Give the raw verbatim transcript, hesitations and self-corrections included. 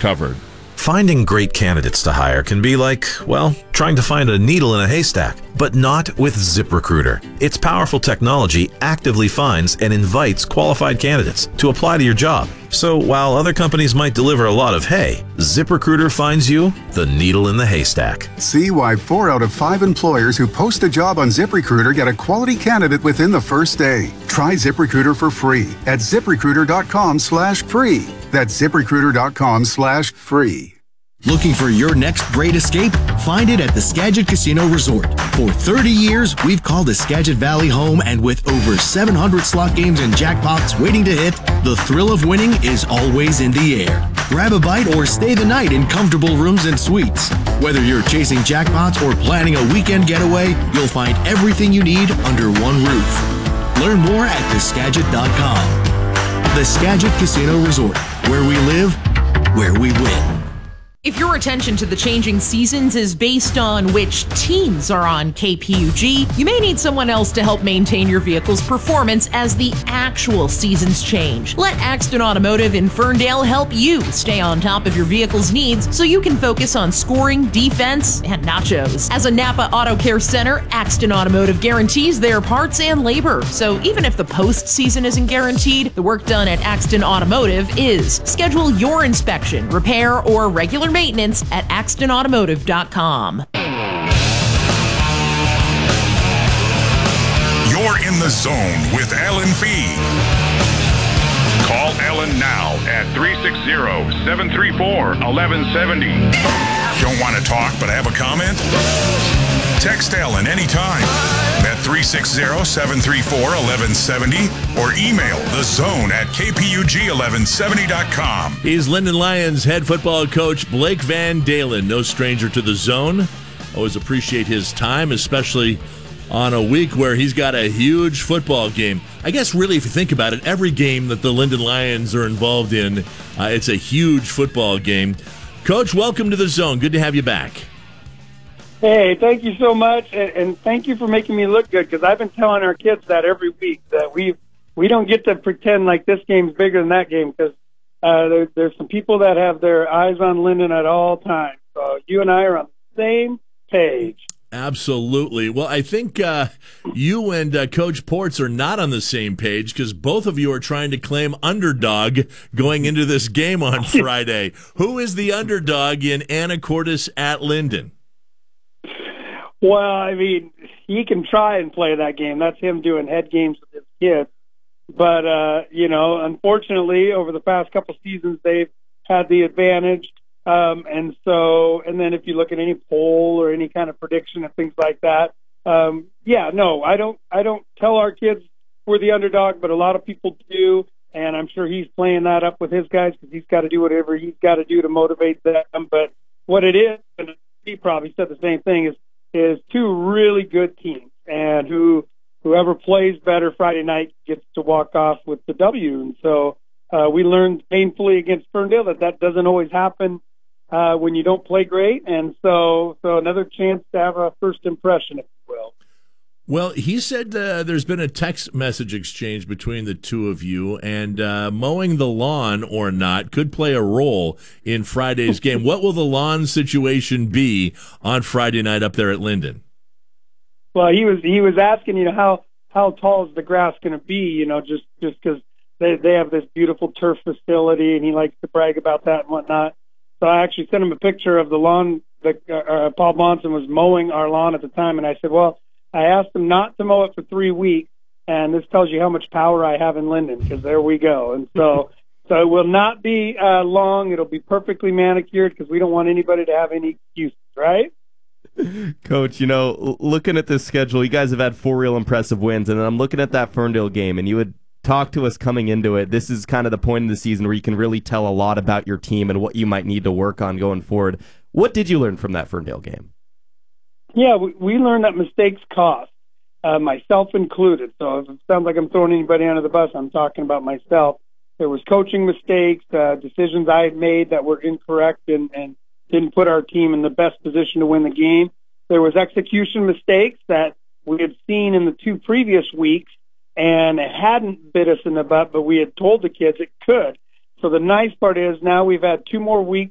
covered. Finding great candidates to hire can be like, well, trying to find a needle in a haystack, but not with ZipRecruiter. Its powerful technology actively finds and invites qualified candidates to apply to your job. So while other companies might deliver a lot of hay, ZipRecruiter finds you the needle in the haystack. See why four out of five employers who post a job on ZipRecruiter get a quality candidate within the first day. Try ZipRecruiter for free at ZipRecruiter.com slash free. That's ZipRecruiter.com slash free. Looking for your next great escape? Find it at the Skagit Casino Resort. For thirty years, we've called the Skagit Valley home, and with over seven hundred slot games and jackpots waiting to hit, the thrill of winning is always in the air. Grab a bite or stay the night in comfortable rooms and suites. Whether you're chasing jackpots or planning a weekend getaway, you'll find everything you need under one roof. Learn more at the skagit dot com. The Skagit Casino Resort, where we live, where we win. If your attention to the changing seasons is based on which teams are on K P U G, you may need someone else to help maintain your vehicle's performance as the actual seasons change. Let Axton Automotive in Ferndale help you stay on top of your vehicle's needs so you can focus on scoring, defense, and nachos. As a Napa Auto Care Center, Axton Automotive guarantees their parts and labor. So even if the postseason isn't guaranteed, the work done at Axton Automotive is. Schedule your inspection, repair, or regular maintenance at axton automotive dot com. You're in the zone with Alan Fee. Call Alan now at three six zero, seven three four, one one seven zero. Don't want to talk but have a comment? Text Alan anytime at three six zero, seven three four, one one seven zero or email the zone at k p u g eleven seventy dot com. He's Linden Lions head football coach Blake Van Dalen, no stranger to the zone. Always appreciate his time, especially on a week where he's got a huge football game. I guess really, if you think about it, every game that the Linden Lions are involved in, uh, it's a huge football game. Coach, welcome to the zone. Good to have you back. Hey, thank you so much, and, and thank you for making me look good, because I've been telling our kids that every week, that we we don't get to pretend like this game's bigger than that game, because uh, there, there's some people that have their eyes on Linden at all times. So you and I are on the same page. Absolutely. Well, I think uh, you and uh, Coach Ports are not on the same page, because both of you are trying to claim underdog going into this game on Friday. Who is the underdog in Anacortes at Linden? Well, I mean, he can try and play that game. That's him doing head games with his kids. But, uh, you know, unfortunately, over the past couple seasons, they've had the advantage. Um, and so, and then if you look at any poll or any kind of prediction and things like that, um, yeah, no, I don't, I don't tell our kids we're the underdog, but a lot of people do. And I'm sure he's playing that up with his guys, because he's got to do whatever he's got to do to motivate them. But what it is, and he probably said the same thing, is is two really good teams, and who whoever plays better Friday night gets to walk off with the W. And so uh, we learned painfully against Ferndale that that doesn't always happen uh, when you don't play great. And so so another chance to have a first impression, if you will. Well, he said uh, there's been a text message exchange between the two of you, and uh, mowing the lawn or not could play a role in Friday's game. What will the lawn situation be on Friday night up there at Linden? Well, he was he was asking, you know, how how tall is the grass going to be? You know, just just because they they have this beautiful turf facility, and he likes to brag about that and whatnot. So I actually sent him a picture of the lawn that uh, Paul Monson was mowing our lawn at the time, and I said, well, I asked him not to mow it for three weeks, and this tells you how much power I have in Linden, because there we go. And so so it will not be uh, long. It'll be perfectly manicured, because we don't want anybody to have any excuses, right? Coach, you know, looking at this schedule, you guys have had four real impressive wins, and I'm looking at that Ferndale game, and you would talk to us coming into it. This is kind of the point of the season where you can really tell a lot about your team and what you might need to work on going forward. What did you learn from that Ferndale game? Yeah, we, we learned that mistakes cost, uh, myself included. So if it sounds like I'm throwing anybody under the bus, I'm talking about myself. There was coaching mistakes, uh, decisions I had made that were incorrect and, and didn't put our team in the best position to win the game. There was execution mistakes that we had seen in the two previous weeks, and it hadn't bit us in the butt, but we had told the kids it could. So the nice part is now we've had two more weeks